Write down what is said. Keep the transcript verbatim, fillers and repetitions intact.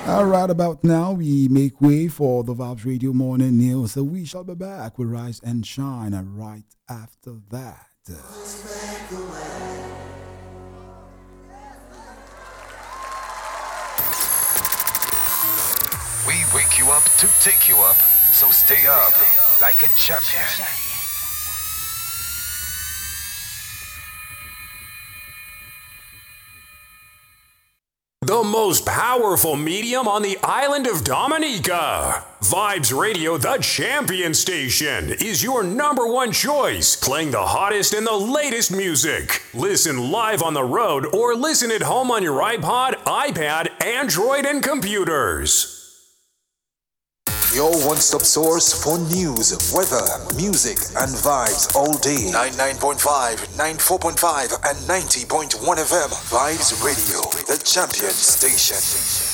All right, about now, we make way for the Vibes Radio Morning News. So we shall be back with Rise and Shine right after that. We wake you up to take you up. So stay up like a champion. The most powerful medium on the island of Dominica. Vibes Radio, the champion station, is your number one choice, playing the hottest and the latest music. Listen live on the road or listen at home on your iPod, iPad, Android, and computers. Your one-stop source for news, weather, music, and vibes all day. ninety-nine point five, ninety-four point five, and ninety point one F M. Vibes Radio, the champion station.